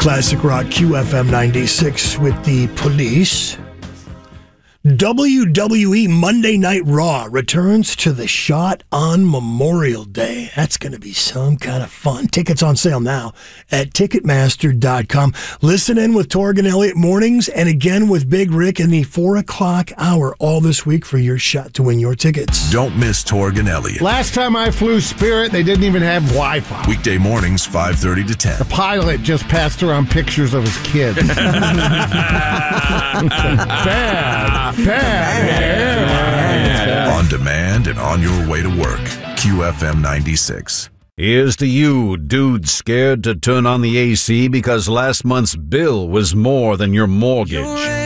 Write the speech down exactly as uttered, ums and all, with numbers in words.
Classic Rock Q F M ninety-six with the Police. W W E Monday Night Raw returns to the Shot on Memorial Day. That's going to be some kind of fun. Tickets on sale now at Ticketmaster dot com. Listen in with Torg and Elliott mornings and again with Big Rick in the four o'clock hour all this week for your shot to win your tickets. Don't miss Torg and Elliott. Last time I flew Spirit, they didn't even have Wi-Fi. Weekday mornings, five thirty to ten. The pilot just passed around pictures of his kids. Bad. Bad. Bad. On demand and on your way to work. Q F M ninety-six. Here's to you, dude scared to turn on the A C because last month's bill was more than your mortgage.